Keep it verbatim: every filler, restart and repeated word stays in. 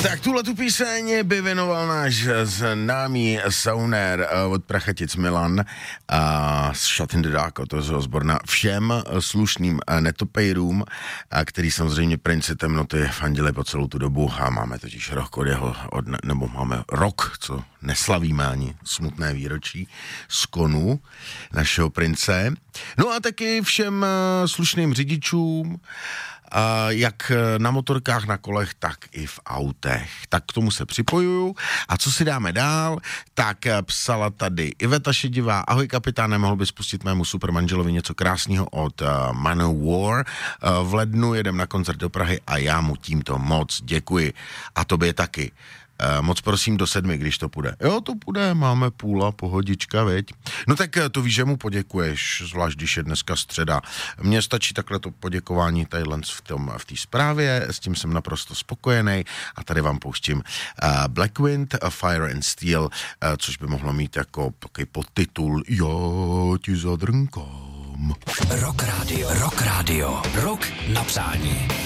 Tak tuhle tu píseň by věnoval náš známý saunér od Prachatic Milan a z Shut in the Dark od toho Osborna všem slušným netopejrům, který samozřejmě Prince temnoty fandili po celou tu dobu a máme totiž rok od jeho, od, nebo máme rok, co neslavíme ani smutné výročí z konu našeho Prince. No a taky všem slušným řidičům, Uh, jak na motorkách, na kolech, tak i v autech. Tak k tomu se připojuju. A co si dáme dál? Tak psala tady Iveta Šedivá. Ahoj kapitáne, mohl bys pustit mému supermanželovi něco krásného od uh, Manowar. Uh, v lednu jedem na koncert do Prahy a já mu tímto moc děkuji. A tobě taky. Uh, moc prosím do sedmi, když to půjde. Jo, to půjde, máme půla, pohodička, veď. No tak to víš, že mu poděkuješ, zvlášť když je dneska středa. Mně stačí takhle to poděkování tadyhle v tom, v té zprávě, s tím jsem naprosto spokojený a tady vám pouštím uh, Black Wind, Fire and Steel, uh, což by mohlo mít jako takový podtitul Já ti zadrnkám. Rock Radio, Rock Radio, Rock na přání.